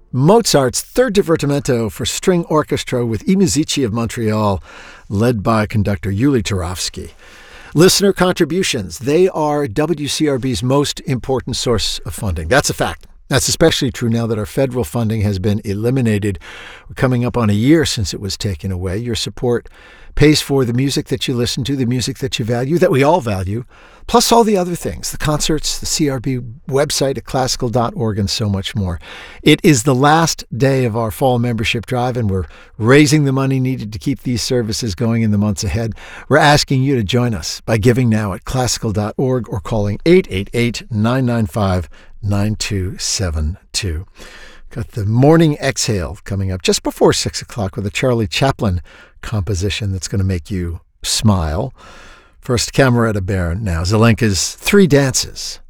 Mozart's Third Divertimento for String Orchestra with I Musici of Montreal, led by conductor Yuli Turovsky. Listener contributions, they are WCRB's most important source of funding. That's a fact. That's especially true now that our federal funding has been eliminated. We're coming up on a year since it was taken away. Your support pays for the music that you listen to, the music that you value, that we all value, plus all the other things, the concerts, the CRB website at classical.org, and so much more. It is the last day of our fall membership drive, and we're raising the money needed to keep these services going in the months ahead. We're asking you to join us by giving now at classical.org or calling 888-995-9272. Got the Morning Exhale coming up just before 6 o'clock with a Charlie Chaplin composition that's going to make you smile. First, Cameretta Baron now. Zelenka's Three Dances.